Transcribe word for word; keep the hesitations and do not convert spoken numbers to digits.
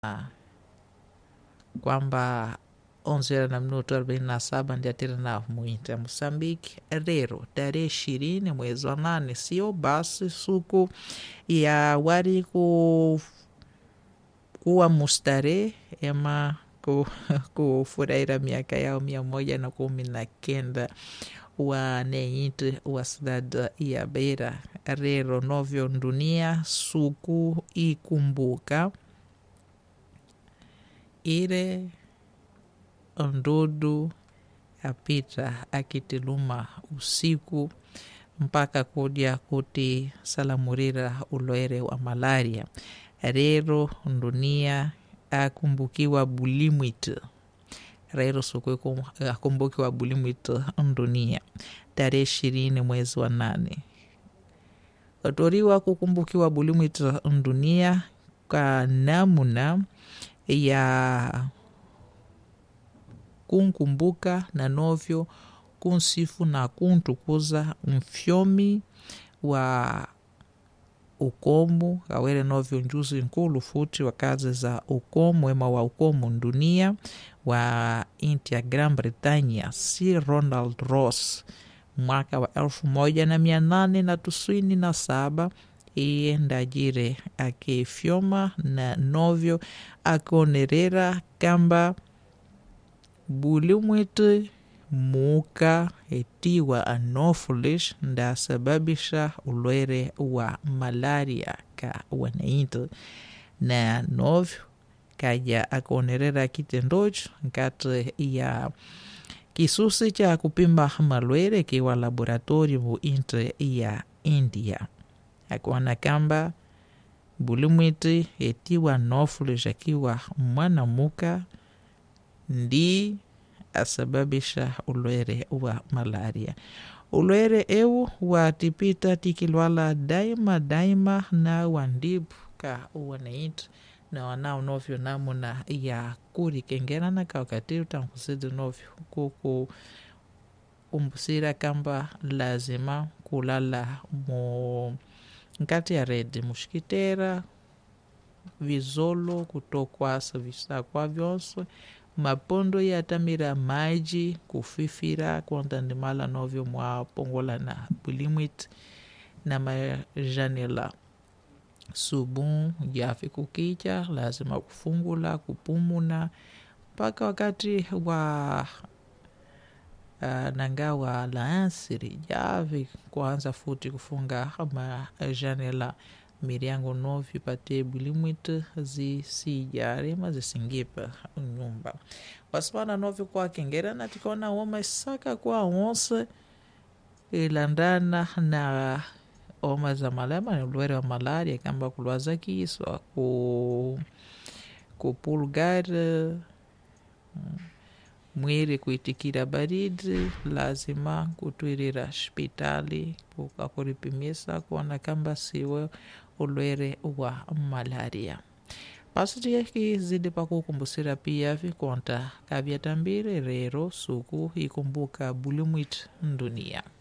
kwamba onze horas na minuto arobaini na saba ndio tena na muinta Mosambiki rero tarehe ishirini mwezi wa nane. Sio basi suku ya wari ku kuwa mustare ema ku, kufurahira miaka yao mia moja na kumi na kenda wa neinte wa cidade ya Beira. Rero novyo dunia suku ikumbuka ile ndudu apita akitiluma usiku mpaka kudia kuti salamurira uloere wa malaria. Rero dunia akumbukiwa bulimwit rero suku akumbukiwa bulimwit dunia tarehe ishirini mwezi wa nane. Otoriwa kukumbukiwa bulimwit dunia kwa namuna ya kunkumbuka na novyo kunsifu na kuntukuza mfyomi wa ukomu awere novyo njuzi nkulu futi wa kazi za ukomu ema wa ukomu dunia wa inti ya Gran Britania Sir Ronald Ross mwaka wa elfu moja na mia nane na tisini na saba. Iye ndajire akifyoma na novyo akonerera kamba bulimwitu muka etiwa anopheles nda sababisha ulwere wa malaria ka wanaintu na novyo kaja akonerera kitendocho nkati ya kisusi cha kupimba malwere kiwa laboratori mu inti ya India. Akuana kamba bulimwiti etiwa anopheles akiwa mwana muka ndi asababisha ulwere wa malaria. Ulwere ewu watipita tikilwala daima daima na wandibu ka wanaintu na wanao novyo namuna ya kuri kengerana ka wakati utankusidi novyo kuku umbusira kamba lazima kulala mo nkati ya redi mushkitera vizolo kutokwasa visa kwa vyonso mapondo ya tamira maji kufifira kuantandimala novyo mwa pongola na bulimwit na majanela subu jafi kukicha lazima kufungula kupumuna mpaka wakati wa uh, nangawa laansiri javi kuanza futi kufunga majanela miriango novyo pate bulimwit zisijari zisingipa nyumba wasipana novyo kwa kengera na tikona woma isaka kwa onse ilandana na oma za malema ni ulwere wa malaria kamba kulwaza kiswa ku kupulgar mwiri kuitikira baridi lazima kutwirira hospitali kukakuripimisa kuona kamba siwe ulwere wa malaria. Pasiti yaki zidi pa kukumbusira pia vikonta kavyatambire rero suku ikumbuka bulimwit dunia.